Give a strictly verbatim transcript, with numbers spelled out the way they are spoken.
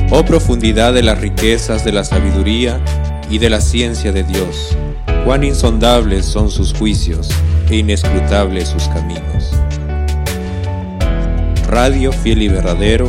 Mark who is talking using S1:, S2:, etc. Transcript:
S1: Oh profundidad de las riquezas de la sabiduría y de la ciencia de Dios, cuán insondables son sus juicios e inescrutables sus caminos. Radio Fiel y Verdadero